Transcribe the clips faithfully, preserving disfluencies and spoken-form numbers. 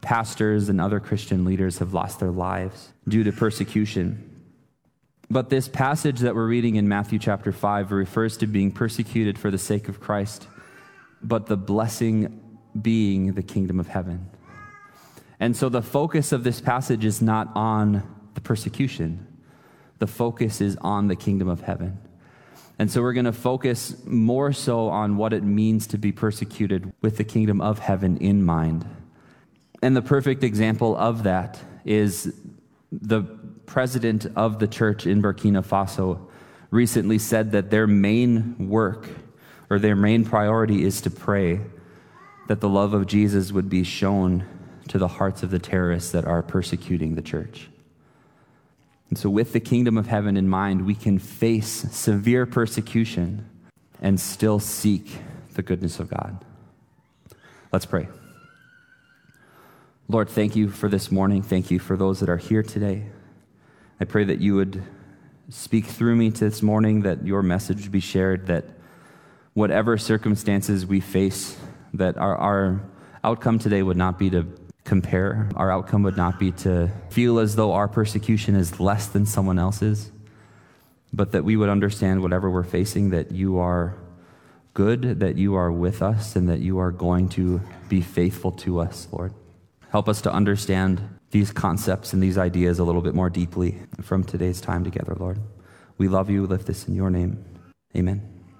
pastors and other Christian leaders have lost their lives due to persecution. But this passage that we're reading in Matthew chapter five refers to being persecuted for the sake of Christ, but the blessing being the kingdom of heaven. And so the focus of this passage is not on the persecution. The focus is on the kingdom of heaven. And so we're going to focus more so on what it means to be persecuted with the kingdom of heaven in mind. And the perfect example of that is the president of the church in Burkina Faso recently said that their main work or their main priority is to pray that the love of Jesus would be shown to the hearts of the terrorists that are persecuting the church. And so with the kingdom of heaven in mind, we can face severe persecution and still seek the goodness of God. Let's pray. Lord, thank you for this morning. Thank you for those that are here today. I pray that you would speak through me this morning, that your message would be shared, that whatever circumstances we face, that our, our outcome today would not be to compare. Our outcome would not be to feel as though our persecution is less than someone else's, but that we would understand whatever we're facing, that you are good, that you are with us, and that you are going to be faithful to us, Lord. Help us to understand these concepts and these ideas a little bit more deeply from today's time together, Lord. We love you. We lift this in your name. Amen.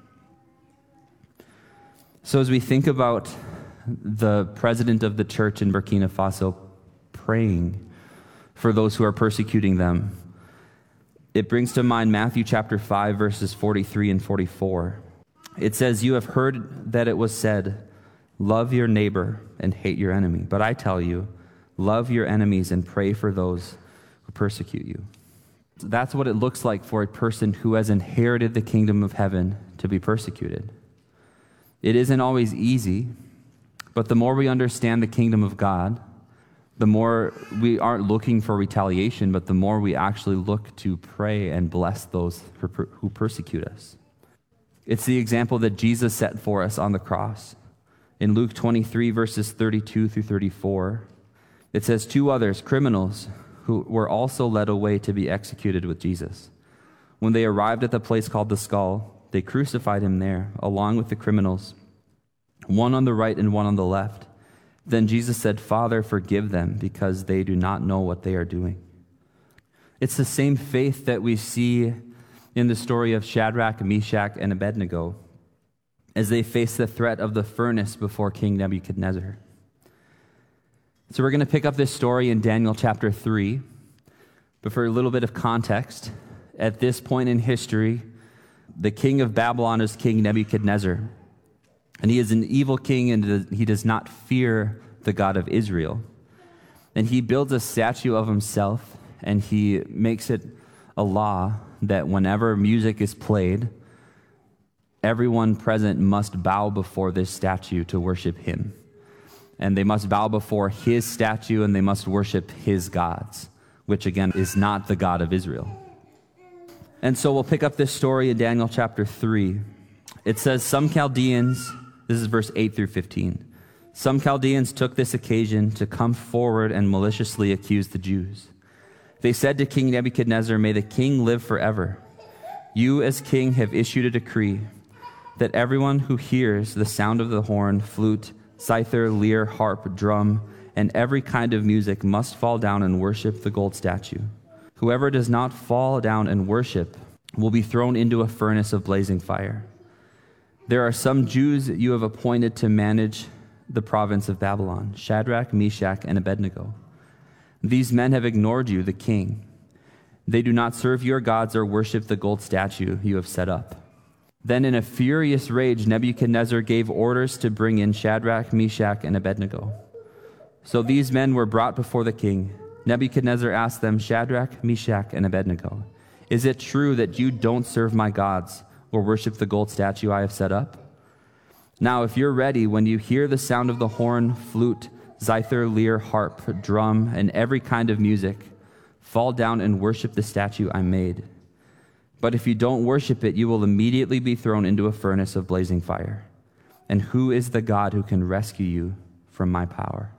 So as we think about the president of the church in Burkina Faso praying for those who are persecuting them, it brings to mind Matthew chapter five, verses forty-three and forty-four. It says, "You have heard that it was said, 'Love your neighbor and hate your enemy.' But I tell you, love your enemies and pray for those who persecute you." So that's what it looks like for a person who has inherited the kingdom of heaven to be persecuted. It isn't always easy, but the more we understand the kingdom of God, the more we aren't looking for retaliation, but the more we actually look to pray and bless those who persecute us. It's the example that Jesus set for us on the cross. In Luke twenty-three, verses thirty-two through thirty-four, it says, "Two others, criminals, who were also led away to be executed with Jesus. When they arrived at the place called the Skull, they crucified him there, along with the criminals, one on the right and one on the left. Then Jesus said, 'Father, forgive them, because they do not know what they are doing.'" It's the same faith that we see in the story of Shadrach, Meshach, and Abednego as they face the threat of the furnace before King Nebuchadnezzar. So we're going to pick up this story in Daniel chapter three. But for a little bit of context, at this point in history, the king of Babylon is King Nebuchadnezzar. And he is an evil king, and he does not fear the God of Israel. And he builds a statue of himself, and he makes it a law that whenever music is played, everyone present must bow before this statue to worship him. And they must bow before his statue, and they must worship his gods, which again is not the God of Israel. And so we'll pick up this story in Daniel chapter three. It says, "Some Chaldeans," this is verse eight through fifteen, "some Chaldeans took this occasion to come forward and maliciously accuse the Jews. They said to King Nebuchadnezzar, 'May the king live forever. You as king have issued a decree that everyone who hears the sound of the horn, flute, zither, lyre, harp, drum, and every kind of music must fall down and worship the gold statue. Whoever does not fall down and worship will be thrown into a furnace of blazing fire. There are some Jews you have appointed to manage the province of Babylon, Shadrach, Meshach, and Abednego. These men have ignored you, the king. They do not serve your gods or worship the gold statue you have set up.' Then in a furious rage, Nebuchadnezzar gave orders to bring in Shadrach, Meshach, and Abednego. So these men were brought before the king. Nebuchadnezzar asked them, 'Shadrach, Meshach, and Abednego, is it true that you don't serve my gods or worship the gold statue I have set up? Now, if you're ready, when you hear the sound of the horn, flute, zither, lyre, harp, drum, and every kind of music, fall down and worship the statue I made. But if you don't worship it, you will immediately be thrown into a furnace of blazing fire. And who is the God who can rescue you from my power?'"